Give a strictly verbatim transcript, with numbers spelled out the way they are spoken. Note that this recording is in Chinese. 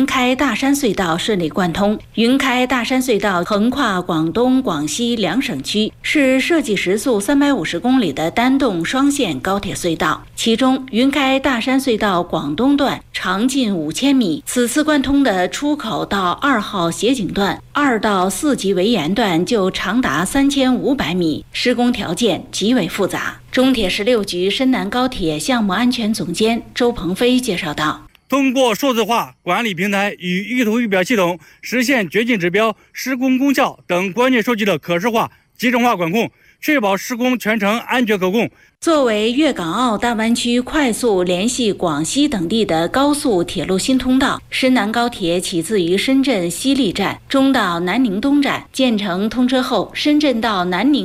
云开大山隧道顺利贯通。云开大山隧道横跨广东、广西两省区，是设计时速三百五十公里的单洞双线高铁隧道。其中，云开大山隧道广东段长近五千米，此次贯通的出口到二号斜井段、二到四级围沿段就长达三千五百米，施工条件极为复杂。中铁十六局深南高铁项目安全总监周鹏飞介绍道。 通过数字化管理平台与意图仪表系统，实现掘进指标、施工功效等关键数据的可视化、集成化管控，确保施工全程安全可控。 作为粤港澳大湾区快速联系广西等地的高速铁路新通道，深南高铁起自于深圳西丽站，中到南宁东站。建成通车后，深圳到南宁